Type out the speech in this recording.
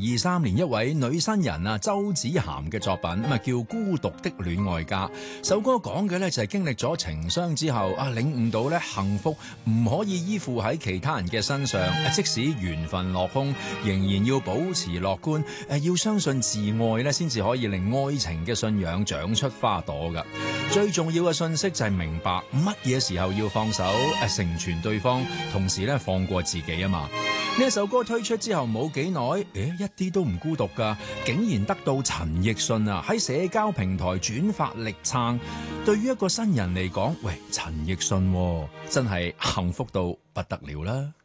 2023年一位女新人啊周子涵嘅作品，咁啊叫《孤獨的戀愛家》。首歌講嘅咧就係經歷咗情傷之後啊，領悟到咧幸福唔可以依附喺其他人嘅身上，即使緣分落空，仍然要保持樂觀，要相信自愛咧，先至可以令愛情嘅信仰長出花朵噶。最重要嘅信息就係明白乜嘢時候要放手，成全對方，同時咧放過自己啊嘛。呢一首歌推出之後冇幾耐，一啲都唔孤獨噶，竟然得到陳奕迅啊喺社交平台轉發力撐。對於一個新人嚟講，喂，陳奕迅真係幸福到不得了啦！